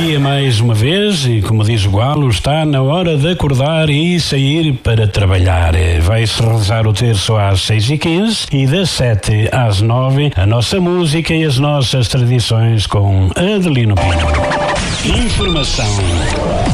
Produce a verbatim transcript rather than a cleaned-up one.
dia mais uma vez e, como diz o Galo, está na hora de acordar e sair para trabalhar. Vai-se rezar o terço às seis e quinze e das sete às nove a nossa música e as nossas tradições com Adelino Pinho. Informação